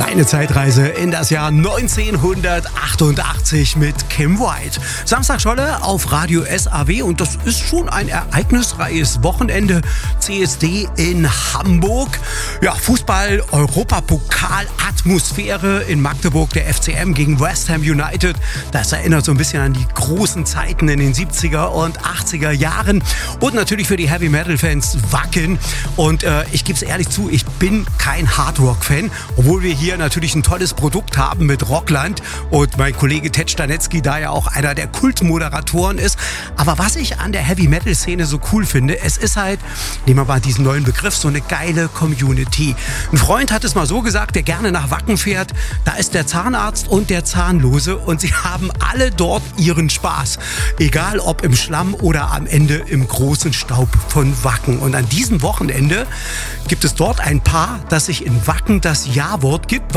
Eine Zeitreise in das Jahr 1988 mit Kim White. Samstagscholle auf Radio SAW und das ist schon ein ereignisreiches Wochenende. CSD in Hamburg. Ja, Fußball, Europapokal, Atmosphäre in Magdeburg, der FCM gegen West Ham United. Das erinnert so ein bisschen an die großen Zeiten in den 70er und 80er Jahren. Und natürlich für die Heavy Metal Fans Wacken. Und ich gebe es ehrlich zu, ich bin kein Hardrock-Fan, obwohl wir hier natürlich ein tolles Produkt haben mit Rockland und mein Kollege Ted Stanetzky da ja auch einer der Kultmoderatoren ist. Aber was ich an der Heavy-Metal-Szene so cool finde, es ist halt, nehmen wir mal diesen neuen Begriff, so eine geile Community. Ein Freund hat es mal so gesagt, der gerne nach Wacken fährt, da ist der Zahnarzt und der Zahnlose und sie haben alle dort ihren Spaß. Egal ob im Schlamm oder am Ende im großen Staub von Wacken. Und an diesem Wochenende gibt es dort ein Paar, das sich in Wacken das Ja-Wort gibt,